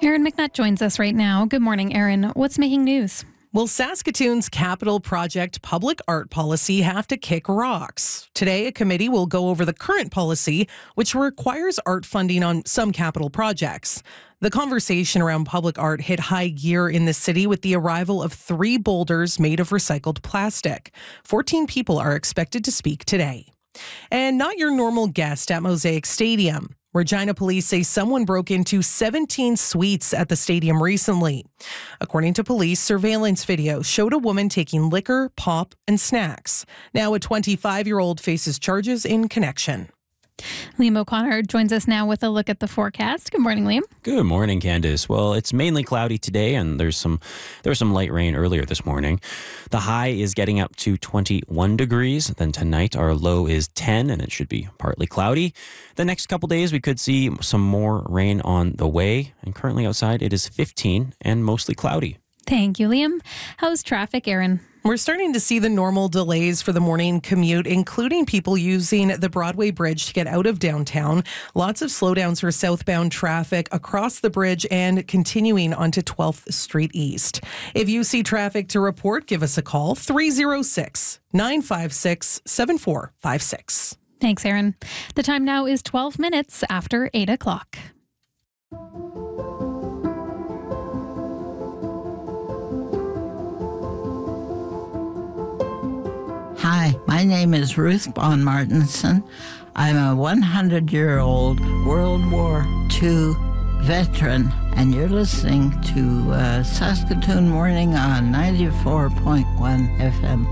Erin McNutt joins us right now. Good morning, Erin. What's making news? Will Saskatoon's capital project public art policy have to kick rocks? Today, a committee will go over the current policy, which requires art funding on some capital projects. The conversation around public art hit high gear in the city with the arrival of 3 boulders made of recycled plastic. 14 people are expected to speak today. And not your normal guest at Mosaic Stadium. Regina police say someone broke into 17 suites at the stadium recently. According to police, surveillance video showed a woman taking liquor, pop, and snacks. Now a 25-year-old faces charges in connection. Liam O'Connor joins us now with a look at the forecast. Good morning, Liam. Good morning, Candace. Well, it's mainly cloudy today, and there was some light rain earlier this morning. The high is getting up to 21 degrees. Then tonight, our low is 10, and it should be partly cloudy. The next couple days, we could see some more rain on the way. And currently outside, it is 15 and mostly cloudy. Thank you, Liam. How's traffic, Erin? We're starting to see the normal delays for the morning commute, including people using the Broadway Bridge to get out of downtown. Lots of slowdowns for southbound traffic across the bridge and continuing onto 12th Street East. If you see traffic to report, give us a call, 306-956-7456. Thanks, Erin. The time now is 12 minutes after 8 o'clock. Hi, my name is Ruth Bon Martinson. I'm a 100-year-old World War II veteran, and you're listening to Saskatoon Morning on 94.1 FM.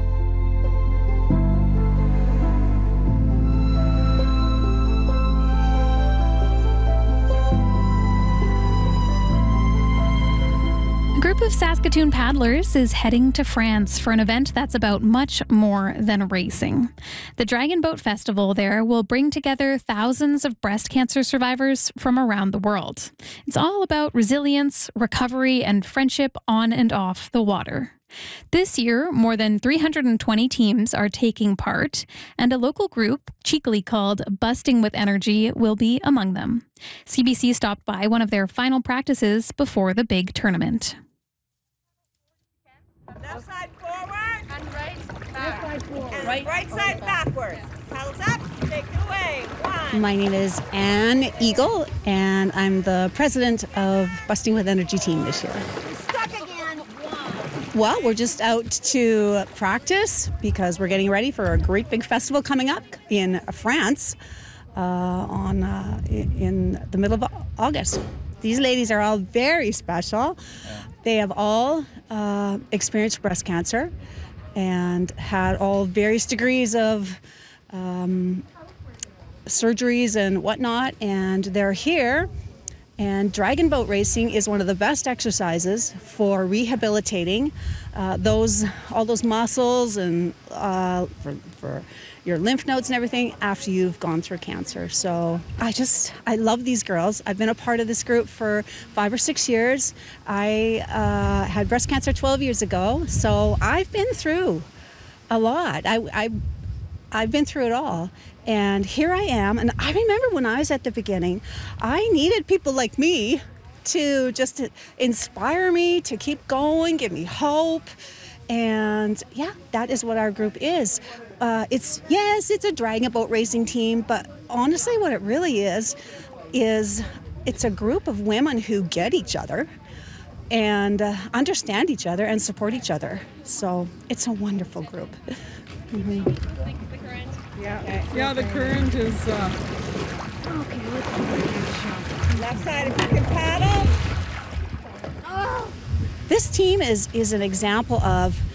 A group of Saskatoon paddlers is heading to France for an event that's about much more than racing. The Dragon Boat Festival there will bring together thousands of breast cancer survivors from around the world. It's all about resilience, recovery, and friendship on and off the water. This year, more than 320 teams are taking part, and a local group, cheekily called Busting with Energy, will be among them. CBC stopped by one of their final practices before the big tournament. Left side forward. And right back. And right side backwards. Paddles up. Take it away. 1. My name is Anne Eagle, and I'm the president of Busting with Energy team this year. Stuck again. 1. Well, we're just out to practice because we're getting ready for a great big festival coming up in France in the middle of August. These ladies are all very special. They have all experienced breast cancer and had all various degrees of surgeries and whatnot, and they're here. And dragon boat racing is one of the best exercises for rehabilitating all those muscles and for your lymph nodes and everything after you've gone through cancer. So I love these girls. I've been a part of this group for 5 or 6 years. I had breast cancer 12 years ago, so I've been through a lot. I've been through it all. And here I am. And I remember when I was at the beginning, I needed people like me to just inspire me, to keep going, give me hope. And yeah, that is what our group is. It's a dragon boat racing team, but honestly what it really is it's a group of women who get each other and understand each other and support each other. So it's a wonderful group. Mm-hmm. Yeah, the current is... Okay, left side if you can paddle. This team is an example of